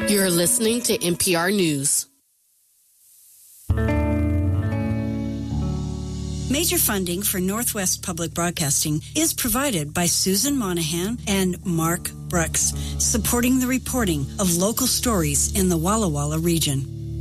You're listening to NPR News. Major funding for Northwest Public Broadcasting is provided by Susan Monahan and Mark Brooks, supporting the reporting of local stories in the Walla Walla region.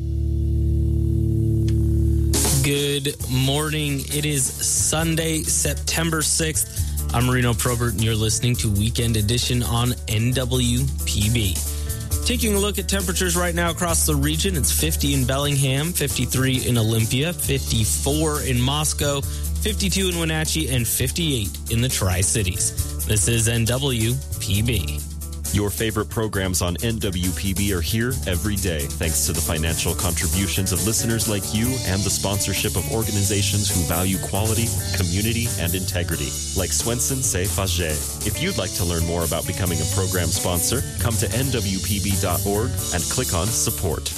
Good morning. It is Sunday, September 6th. I'm Marino Probert, and you're listening to Weekend Edition on NWPB. Taking a look at temperatures right now across the region, it's 50 in Bellingham, 53 in Olympia, 54 in Moscow, 52 in Wenatchee, and 58 in the Tri-Cities. This is NWPB. Your favorite programs on NWPB are here every day, thanks to the financial contributions of listeners like you and the sponsorship of organizations who value quality, community, and integrity, like Swenson Say Faget. If you'd like to learn more about becoming a program sponsor, come to nwpb.org and click on Support.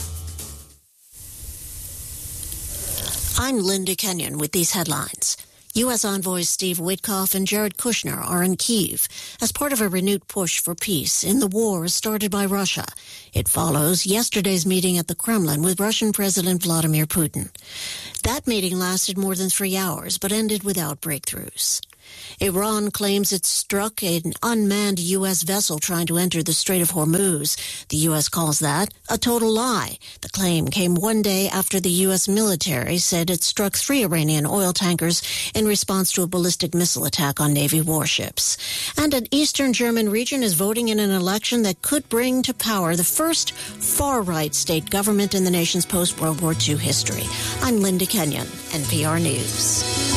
I'm Linda Kenyon with these headlines. U.S. envoys Steve Witkoff and Jared Kushner are in Kyiv as part of a renewed push for peace in the war started by Russia. It follows yesterday's meeting at the Kremlin with Russian President Vladimir Putin. That meeting lasted more than 3 hours, but ended without breakthroughs. Iran claims it struck an unmanned U.S. vessel trying to enter the Strait of Hormuz. The U.S. calls that a total lie. The claim came one day after the U.S. military said it struck 3 Iranian oil tankers in response to a ballistic missile attack on Navy warships. And an eastern German region is voting in an election that could bring to power the first far-right state government in the nation's post-World War II history. I'm Linda Kenyon, NPR News.